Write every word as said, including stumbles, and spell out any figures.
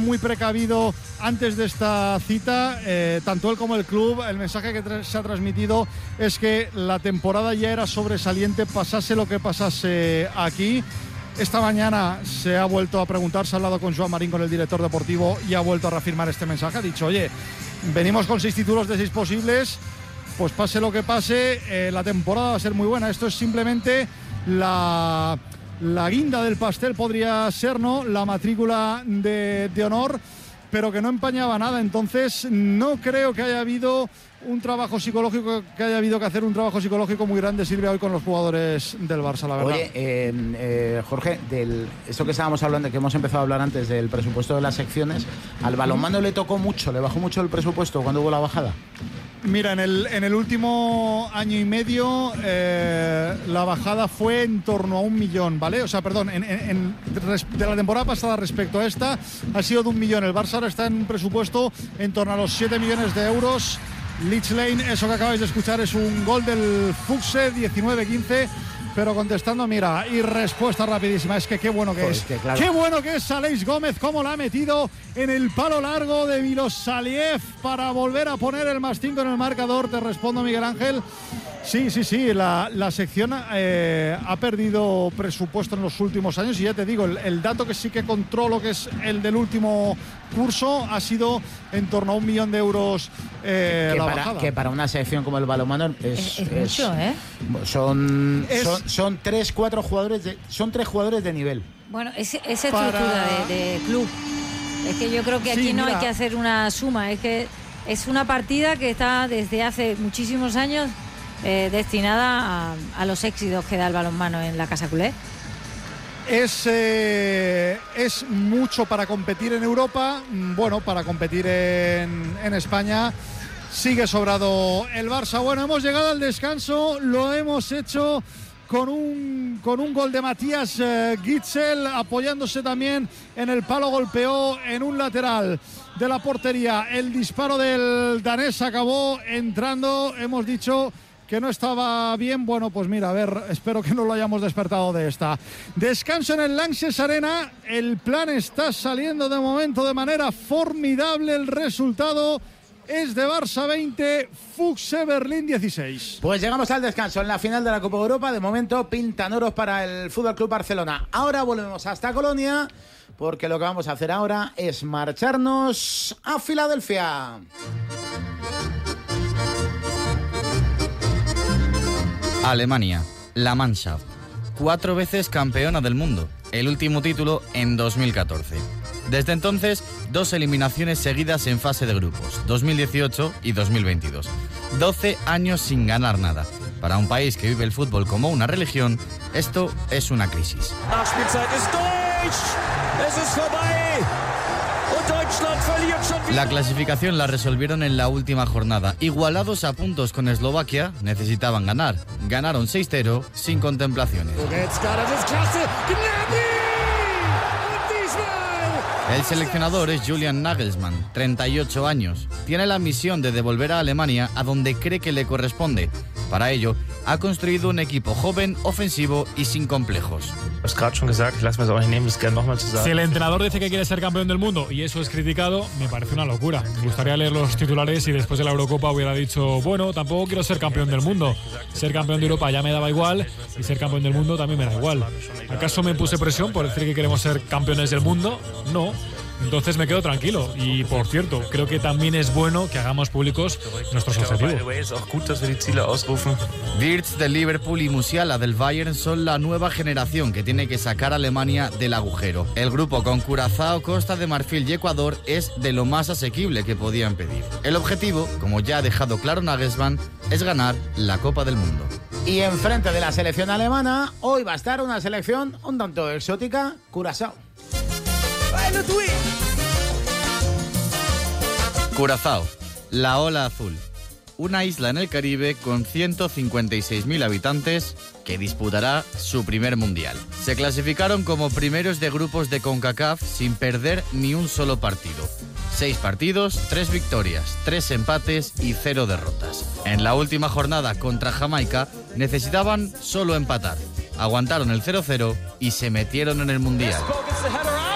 muy precavido antes de esta cita, eh, tanto él como el club. El mensaje que tra- se ha transmitido es que la temporada ya era sobresaliente, pasase lo que pasase aquí. Esta mañana se ha vuelto a preguntar, se ha hablado con Joan Marín, con el director deportivo, y ha vuelto a reafirmar este mensaje. Ha dicho, oye, venimos con seis títulos de seis posibles, pues pase lo que pase, eh, la temporada va a ser muy buena. Esto es simplemente la, la guinda del pastel, podría ser, ¿no? La matrícula de, de honor, pero que no empañaba nada. Entonces no creo que haya habido un trabajo psicológico, que haya habido que hacer un trabajo psicológico muy grande, Silvia, hoy con los jugadores del Barça, la verdad. Oye, eh, eh, Jorge, del esto que estábamos hablando, que hemos empezado a hablar antes del presupuesto de las secciones, ¿al balonmano le tocó mucho, le bajó mucho el presupuesto cuando hubo la bajada? Mira, en el, en el último año y medio eh, la bajada fue en torno a un millón, ¿vale? O sea, perdón, en, en, en, de la temporada pasada respecto a esta ha sido de un millón. El Barça ahora está en un presupuesto en torno a los siete millones de euros. Leach Lane, eso que acabáis de escuchar es un gol del Fuxe, diecinueve quince. Pero contestando, mira, y respuesta rapidísima. Es que qué bueno que pues es. Que claro. Qué bueno que es Aleix Gómez, cómo la ha metido en el palo largo de Milosaliev para volver a poner el más cinco en el marcador. Te respondo, Miguel Ángel. Sí, sí, sí, la, la sección eh, ha perdido presupuesto en los últimos años, y ya te digo, el, el dato que sí que controlo, que es el del último curso, ha sido en torno a un millón de euros eh, que, la para, bajada. que para una sección como el balonmano es, Es, es mucho, ¿eh? Son, Es- son, son tres, cuatro jugadores de, son tres jugadores de nivel. Bueno, es, es estructura Para- de, de club. Es que yo creo que aquí Sí, no mira. hay que hacer una suma, es que es una partida que está desde hace muchísimos años eh, destinada a, a los éxitos que da el balonmano en la Casa Culé. Es, eh, es mucho para competir en Europa. Bueno, para competir en, en España sigue sobrado el Barça. Bueno, hemos llegado al descanso, lo hemos hecho con un, con un gol de Matías eh, Gitzel, apoyándose también en el palo, golpeó en un lateral de la portería. El disparo del danés acabó entrando, hemos dicho que no estaba bien. Bueno, pues mira, a ver, espero que no lo hayamos despertado de esta. Descanso en el Lanxess Arena, el plan está saliendo de momento de manera formidable, el resultado es de Barça veinte, Fuxe Berlín dieciséis. Pues llegamos al descanso en la final de la Copa Europa. De momento pintan oros para el F C Barcelona. Ahora volvemos hasta Colonia, porque lo que vamos a hacer ahora es marcharnos a Filadelfia. Alemania, la Mannschaft, cuatro veces campeona del mundo, el último título en dos mil catorce. Desde entonces, dos eliminaciones seguidas en fase de grupos, dos mil dieciocho y dos mil veintidós. doce años sin ganar nada. Para un país que vive el fútbol como una religión, esto es una crisis. La clasificación la resolvieron en la última jornada. Igualados a puntos con Eslovaquia, necesitaban ganar. Ganaron seis cero sin contemplaciones. El seleccionador es Julian Nagelsmann, treinta y ocho años. Tiene la misión de devolver a Alemania a donde cree que le corresponde. Para ello, ha construido un equipo joven, ofensivo y sin complejos. Si el entrenador dice que quiere ser campeón del mundo y eso es criticado, me parece una locura. Me gustaría leer los titulares y después de la Eurocopa hubiera dicho, bueno, tampoco quiero ser campeón del mundo. Ser campeón de Europa ya me daba igual y ser campeón del mundo también me da igual. ¿Acaso me puse presión por decir que queremos ser campeones del mundo? No. Entonces me quedo tranquilo. Y por cierto, creo que también es bueno que hagamos públicos nuestros objetivos. Wirtz del Liverpool y Musiala del Bayern son la nueva generación que tiene que sacar a Alemania del agujero. El grupo con Curazao, Costa de Marfil y Ecuador es de lo más asequible que podían pedir. El objetivo, como ya ha dejado claro Nagelsmann, es ganar la Copa del Mundo. Y enfrente de la selección alemana, hoy va a estar una selección un tanto exótica, Curazao. Curazao, la ola azul. Una isla en el Caribe con ciento cincuenta y seis mil habitantes que disputará su primer mundial. Se clasificaron como primeros de grupos de CONCACAF sin perder ni un solo partido. Seis partidos, tres victorias, tres empates y cero derrotas. En la última jornada contra Jamaica necesitaban solo empatar. Aguantaron el cero cero y se metieron en el mundial.